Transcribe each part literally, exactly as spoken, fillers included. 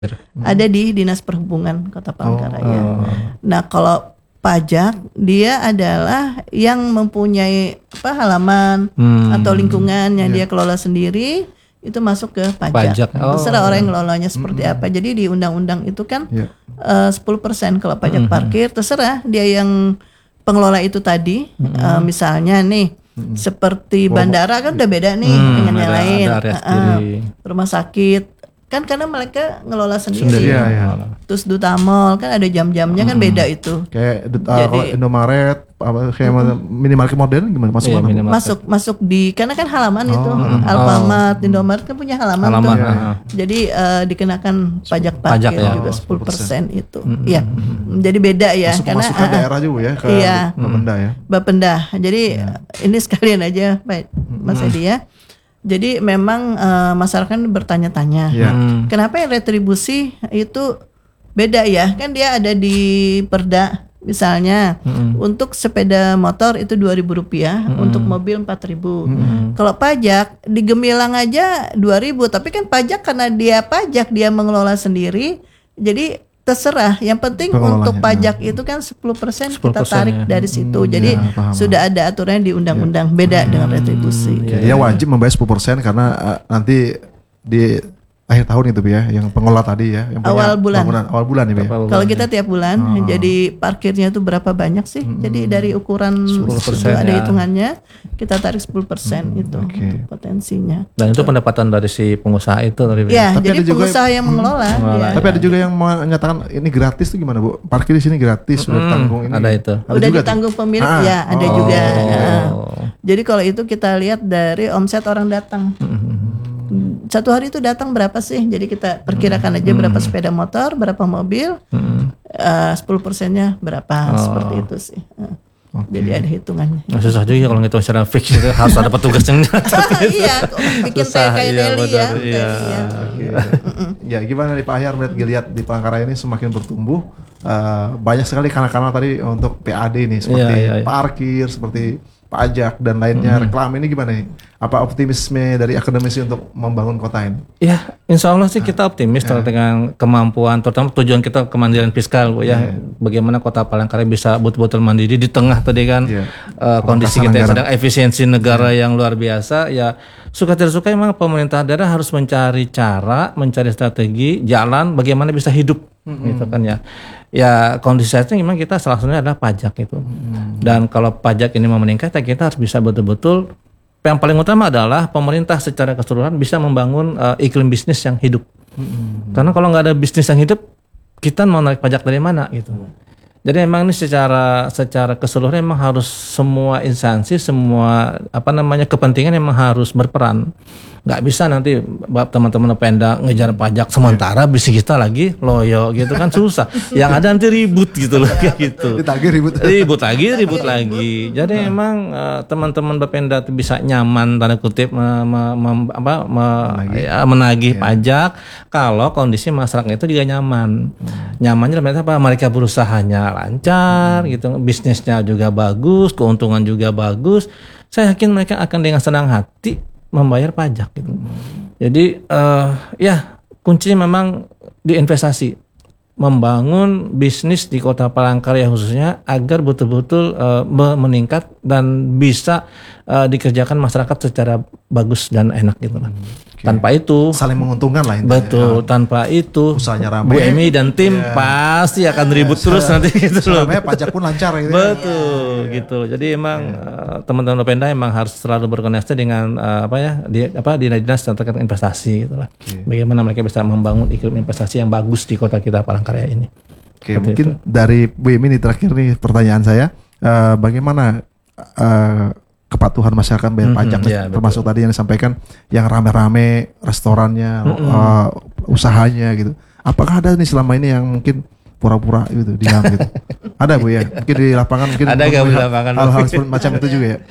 Ada di Dinas Perhubungan Kota Palangkaraya. Oh. Nah, kalau pajak dia adalah yang mempunyai apa halaman hmm. atau lingkungan yang yeah. dia kelola sendiri, itu masuk ke pajak. Pajak. Oh. Terserah orang yang ngelolanya seperti mm-hmm. apa. Jadi di undang-undang itu kan yeah. uh, sepuluh persen kalau pajak mm-hmm. parkir, terserah dia yang pengelola itu tadi. Mm-hmm. Uh, misalnya nih mm-hmm. seperti bandara kan udah beda nih mm, dengan yang lain. Uh, rumah sakit kan karena mereka ngelola sendiri. sendiri ya, ya. Terus Duta Mall kan ada jam-jamnya hmm. kan beda itu. Kayak uh, jadi, Indomaret, apa kayak uh-huh. minimarket modern gimana masuk iya, mana? Masuk masuk di karena kan halaman oh, itu. Uh-huh. Alfamart, oh. Indomaret kan punya halaman, halaman tuh. Uh-huh. Jadi uh, dikenakan pajak parkir ya. juga sepuluh persen itu. Uh-huh. Ya. Jadi beda ya masuk, karena masuk ke uh, daerah juga ya ke iya, Bapenda ya. Bapenda. Jadi ya. ini sekalian aja Pak Mas Edi ya. Jadi memang uh, masyarakat bertanya-tanya, yeah. hmm. kenapa yang retribusi itu beda ya? Kan dia ada di Perda misalnya, hmm. untuk sepeda motor itu dua ribu rupiah, hmm. untuk mobil empat ribu. Hmm. Kalau pajak di Gemilang aja dua ribu, tapi kan pajak karena dia pajak dia mengelola sendiri, jadi terserah. Yang penting untuk pajak itu kan sepuluh persen kita tarik ya. dari situ. Jadi ya, paham. Sudah ada aturannya di undang-undang, beda hmm. dengan retribusi. Ya, ya wajib membayar sepuluh persen karena uh, nanti di akhir tahun itu ya, yang pengelola tadi ya, yang awal bulan. Bangunan, awal bulan ya. Kalau kita tiap bulan, oh. jadi parkirnya itu berapa banyak sih? Hmm. Jadi dari ukuran sepuluh persen ada ya. hitungannya, kita tarik sepuluh persen hmm. itu okay. potensinya. Dan itu pendapatan dari si pengusaha itu dari ya, tapi jadi pengusaha yang mengelola. Hmm. Ya. Tapi ada juga yang menyatakan ini gratis tuh gimana Bu? Parkir di sini gratis, sudah hmm. tanggung ini. Ada itu. Ada udah ditanggung pemilik ah. ya, ada oh. juga. Nah, jadi kalau itu kita lihat dari omset orang datang. Hmm. Satu hari itu datang berapa sih? Jadi kita perkirakan aja berapa sepeda motor, berapa mobil, hmm. uh, sepuluh persennya berapa, oh. seperti itu sih. Uh, okay. Jadi ada hitungannya. Nah, susah juga kalau ngitung secara fix itu harus ada petugas yang iya, bikin susah, kayak iya, Nelly ya. Iya. Okay. Ya gimana nih Pak Ahyar melihat Geliat di Palangkaraya ini semakin bertumbuh, uh, banyak sekali kanal-kanal tadi untuk P A D nih seperti iya, iya, iya. parkir, seperti pajak dan lainnya, hmm. reklam ini gimana nih? Apa optimisme dari akademisi untuk membangun kota ini? Ya, insya Allah sih kita optimis ya. dengan kemampuan, terutama tujuan kita kemandirian fiskal, Bu ya. ya. Bagaimana kota Palangkaraya bisa betul-betul mandiri di tengah tadi kan ya. uh, kondisi kita yang sedang efisiensi negara ya. yang luar biasa. Ya, suka tidak suka memang pemerintah daerah harus mencari cara, mencari strategi, jalan bagaimana bisa hidup, hmm. gitu kan ya. Ya kondisi saat ini memang kita salah satunya adalah pajak itu. Hmm. Dan kalau pajak ini mau meningkat, kita harus bisa betul-betul, yang paling utama adalah pemerintah secara keseluruhan bisa membangun uh, iklim bisnis yang hidup. Hmm. Karena kalau nggak ada bisnis yang hidup, kita mau narik pajak dari mana gitu. Jadi memang ini secara secara keseluruhan memang harus semua instansi, semua apa namanya kepentingan memang harus berperan. Nggak bisa nanti teman-teman Pemda ngejar pajak sementara bisnis kita lagi loyo gitu kan susah. Yang ada nanti ribut gitu loh kayak gitu. Ditagih ribut. Ribut lagi, ribut lagi. Jadi nah. memang uh, teman-teman Bapenda bisa nyaman tanda kutip me, me, me, apa, me, menagih, ya, menagih ya. pajak kalau kondisi masyarakat itu juga nyaman. Hmm. Nyamannya ternyata apa? Mereka berusahanya lancar hmm. gitu, bisnisnya juga bagus, keuntungan juga bagus. Saya yakin mereka akan dengan senang hati membayar pajak gitu. Jadi uh, ya kuncinya memang di investasi, membangun bisnis di Kota Palangkaraya khususnya agar betul-betul uh, meningkat dan bisa uh, dikerjakan masyarakat secara bagus dan enak gitu lah. Okay. Tanpa itu saling menguntungkan lah intinya. Betul, ya. Tanpa itu usahanya ramai. Bu Emi dan tim yeah. pasti akan ribut yeah. terus nanti gitu loh. Ramai pajak pun lancar gitu. Betul yeah. gitu. Jadi emang yeah. uh, teman-teman Bapenda emang harus selalu berkoordinasi dengan uh, apa ya di apa di dinas terkait investasi gitu lah. Okay. Bagaimana mereka bisa membangun iklim investasi yang bagus di kota kita Palangkaraya ini. Oke, okay, mungkin itu. Dari Bu Emi ini terakhir nih pertanyaan saya, uh, bagaimana uh, kepatuhan masyarakat bayar pajak, mm-hmm, ya, termasuk betul. Tadi yang disampaikan yang rame-rame restorannya, mm-hmm. uh, usahanya gitu. Apakah ada nih selama ini yang mungkin pura-pura gitu, diam gitu? Ada Bu ya? Mungkin di lapangan mungkin ada nggak di lapangan hal-hal macam itu juga ya?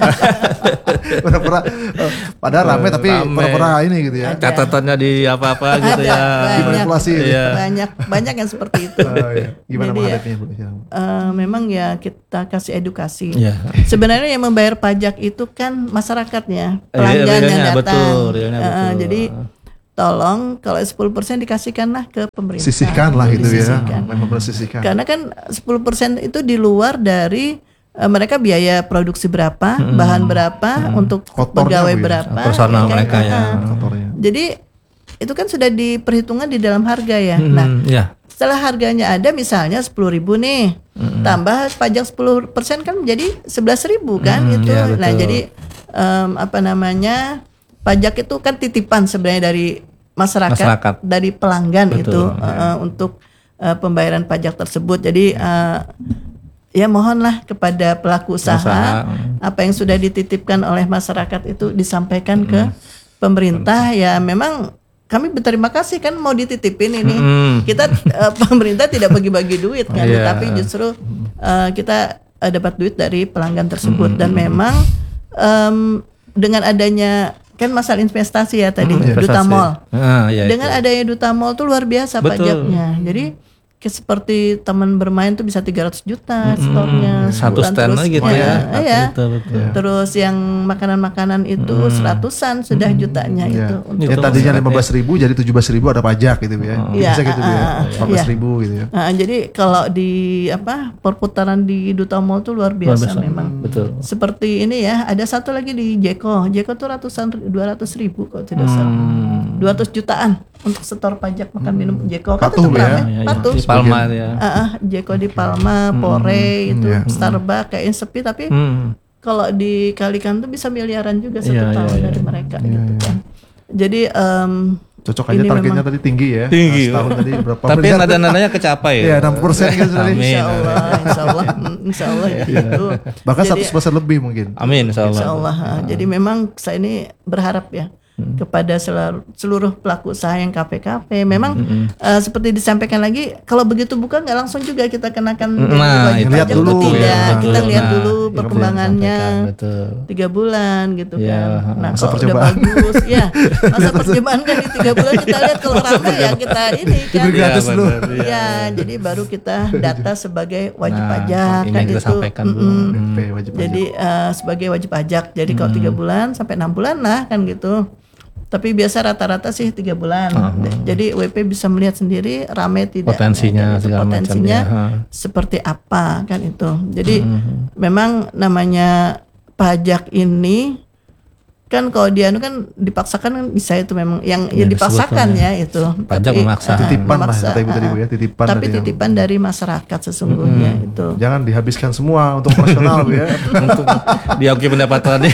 Pura-pura, uh, padahal rame tapi rame. Pura-pura ini gitu ya? Catatannya di apa-apa gitu ya? Dimanipulasi gitu. Ya. Banyak, banyak yang seperti itu. Oh, iya. Gimana menghadapinya Bu? Uh, memang ya kita kasih edukasi. Yeah. Sebenarnya yang membayar pajak itu kan masyarakatnya, pelanggan yang datang. Betul, uh, betul. Jadi tolong kalau sepuluh persen dikasihkanlah ke pemerintah. Sisihkanlah gitu Disisihkan. ya. Memang sisihkan. Karena kan sepuluh persen itu di luar dari uh, mereka biaya produksi berapa, hmm. bahan berapa, hmm. untuk kotornya pegawai ya? berapa. Personal ya, mereka kan? ya. Uh, jadi itu kan sudah diperhitungkan di dalam harga ya. Hmm. Nah, ya. setelah harganya ada misalnya sepuluh ribu nih, hmm. tambah pajak sepuluh persen kan menjadi sebelas ribu kan hmm, itu. Ya, nah jadi um, apa namanya pajak itu kan titipan sebenarnya dari masyarakat, masyarakat. dari pelanggan betul, itu ya. uh, untuk uh, pembayaran pajak tersebut. Jadi uh, ya mohonlah kepada pelaku usaha, usaha apa yang sudah dititipkan oleh masyarakat itu disampaikan hmm. ke pemerintah. Ya memang kami berterima kasih kan mau dititipin ini. Mm. Kita uh, pemerintah tidak bagi-bagi duit kan, yeah. tapi justru uh, kita uh, dapat duit dari pelanggan tersebut. Mm. Dan memang um, dengan adanya kan masalah investasi ya tadi, mm, Duta Mall. Ah, ya, dengan itu. adanya Duta Mall tuh luar biasa Betul. pajaknya. Jadi seperti teman bermain tuh bisa tiga ratus juta mm-hmm. stoknya satu stand terus gitu ya, ya, ya. Betul, betul. Terus yang makanan-makanan itu mm. seratusan sudah mm. jutanya yeah. itu untuk ya, tadinya lima belas ribu jadi tujuh belas ribu ada pajak gitu ya, oh. bisa gitu uh, ya empat belas ribu gitu ya. Uh, jadi kalau di apa perputaran di Duta Mall tuh luar biasa, luar biasa memang. Betul. Seperti ini ya, ada satu lagi di Jeko. Jeko tuh ratusan dua ratus ribu kalau tidak salah. Hmm. dua ratus jutaan untuk setor pajak makan minum Jeko. Kan patuh ya. ya. Patuh. Di Palma ya. Uh, uh, Jeko di Palma, Pore hmm. itu yeah. Starbucks kayaknya sepi tapi hmm. kalau dikalikan tuh bisa miliaran juga satu yeah, tahun yeah, dari yeah. mereka yeah, gitu yeah. kan. Jadi um, cocok aja targetnya tadi tinggi ya. Tinggi. Nah, setahun tadi berapa? Tapi nada-nadanya kecapai ya. Iya, enam puluh persen kan sudah. Insyaallah, insyaallah, insyaallah gitu. Bahkan seratus persen lebih mungkin. Amin insyaallah. Insyaallah. Hmm. Jadi memang saya ini berharap ya hmm. kepada seluruh, seluruh pelaku usaha yang K P K P. Memang hmm. uh, seperti disampaikan lagi, kalau begitu bukan nggak langsung juga kita kenakan nah, lihat dulu tidak. Ya, kita lihat nah, dulu perkembangannya tiga bulan gitu ya, kan. Nah kalau udah bagus ya masa percobaan kan di tiga bulan kita lihat kalau ramai ya kita ini kan. Ya, bener, ya, ya jadi baru kita data sebagai wajib nah, pajak kan itu. Mm-hmm. Wajib jadi uh, sebagai wajib pajak. Jadi kalau tiga bulan sampai enam bulan lah kan gitu. Tapi biasa rata-rata sih tiga bulan. Uh-huh. Jadi W P bisa melihat sendiri ramai tidak. Potensinya, itu, potensinya seperti apa kan itu. Jadi uh-huh. memang namanya pajak ini kan kalau dia kan dipaksakan kan bisa itu memang yang ya, ya dipaksakan ya itu. Pajak tapi, memaksa. Uh, titipan memaksa, lah kata Ibu ya, titipan. Tapi dari titipan yang... dari masyarakat sesungguhnya hmm. itu. Jangan dihabiskan semua untuk operasional ya. Untuk diakui pendapatannya.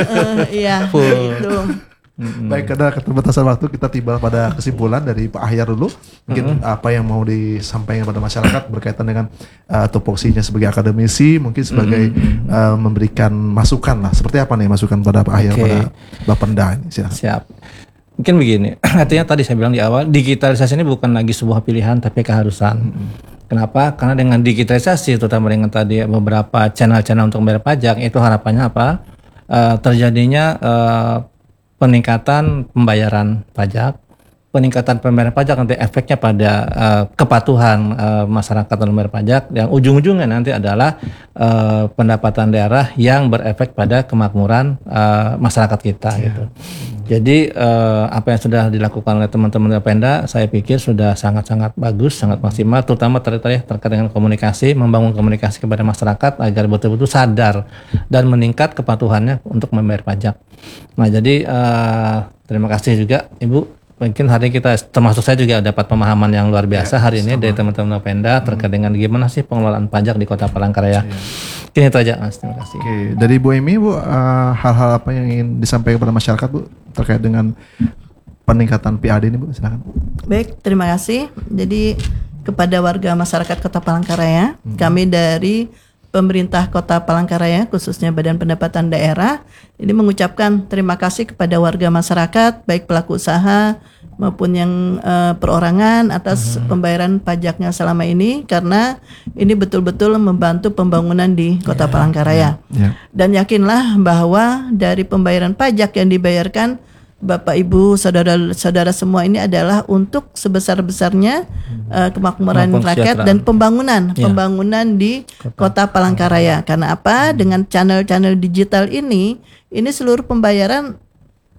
Iya itu. Mm-hmm. Baik, karena keterbatasan waktu kita tiba pada kesimpulan dari Pak Ahyar dulu. Mungkin mm-hmm. apa yang mau disampaikan pada masyarakat berkaitan dengan uh, tupoksinya sebagai akademisi, mungkin sebagai mm-hmm. uh, memberikan masukan lah. Seperti apa nih masukan pada Pak Ahyar, okay. pada Bapenda ini? Silakan. Siap. Mungkin begini, artinya tadi saya bilang di awal, digitalisasi ini bukan lagi sebuah pilihan tapi keharusan. Mm-hmm. Kenapa? Karena dengan digitalisasi, terutama dengan tadi beberapa channel-channel untuk membayar pajak, itu harapannya apa? Uh, terjadinya uh, peningkatan pembayaran pajak, peningkatan pembayaran pajak nanti efeknya pada uh, kepatuhan uh, masyarakat dalam membayar pajak, yang ujung-ujungnya nanti adalah uh, pendapatan daerah yang berefek pada kemakmuran uh, masyarakat kita. Yeah. Gitu. Jadi uh, apa yang sudah dilakukan oleh teman-teman Bapenda, saya pikir sudah sangat-sangat bagus, sangat maksimal, terutama terkait terkait dengan komunikasi, membangun komunikasi kepada masyarakat agar betul-betul sadar dan meningkat kepatuhannya untuk membayar pajak. Nah, jadi uh, terima kasih juga Ibu. Mungkin hari ini kita, termasuk saya juga dapat pemahaman yang luar biasa ya, hari ini sama. Dari teman-teman Bapenda hmm. terkait dengan gimana sih pengelolaan pajak di Kota Palangkaraya. Ya. Ini itu aja, Mas. Terima kasih. Oke, dari Bu Emi, Bu, uh, hal-hal apa yang ingin disampaikan kepada masyarakat, Bu, terkait dengan peningkatan P A D ini, Bu? Silakan. Baik, terima kasih. Jadi kepada warga masyarakat Kota Palangkaraya, hmm. kami dari pemerintah Kota Palangkaraya, khususnya Badan Pendapatan Daerah, ini mengucapkan terima kasih kepada warga masyarakat, baik pelaku usaha maupun yang uh, perorangan atas uh-huh. pembayaran pajaknya selama ini, karena ini betul-betul membantu pembangunan di Kota yeah, Palangkaraya. Yeah, yeah. Dan yakinlah bahwa dari pembayaran pajak yang dibayarkan Bapak Ibu, saudara-saudara semua ini adalah untuk sebesar-besarnya uh, kemakmuran Maupun rakyat dan pembangunan, ya. pembangunan di Kota, Kota Palangkaraya. Karena apa? Dengan channel-channel digital ini, ini seluruh pembayaran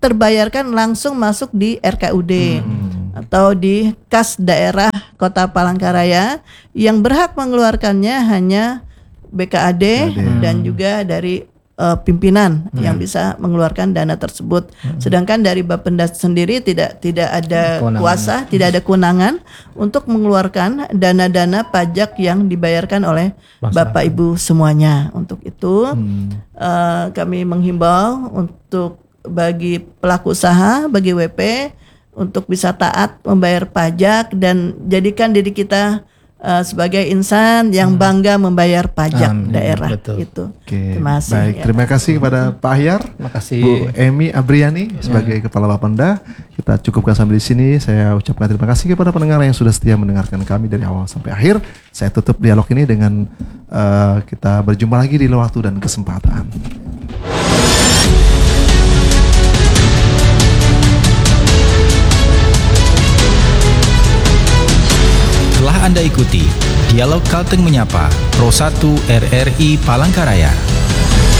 terbayarkan langsung masuk di R K U D hmm. atau di kas daerah Kota Palangkaraya, yang berhak mengeluarkannya hanya B K A D hmm. dan juga dari uh, pimpinan hmm. yang bisa mengeluarkan dana tersebut. Hmm. Sedangkan dari Bapenda sendiri tidak tidak ada kewenangan. kuasa, tidak ada kewenangan untuk mengeluarkan dana-dana pajak yang dibayarkan oleh Masalah. Bapak Ibu semuanya. Untuk itu hmm. uh, kami menghimbau untuk bagi pelaku usaha, bagi W P untuk bisa taat membayar pajak dan jadikan diri kita uh, sebagai insan yang hmm. bangga membayar pajak Amin. daerah. Betul. Gitu. Oke. Terima kasih. Baik, ya. Terima kasih kepada Pak Ahyar, terima kasih Bu Emi Abriani sebagai ya. Kepala Bapenda. Kita cukupkan sampai di sini. Saya ucapkan terima kasih kepada pendengar yang sudah setia mendengarkan kami dari awal sampai akhir. Saya tutup dialog ini dengan uh, kita berjumpa lagi di lain waktu dan kesempatan. Telah Anda ikuti Dialog Kalteng Menyapa Pro satu R R I Palangkaraya.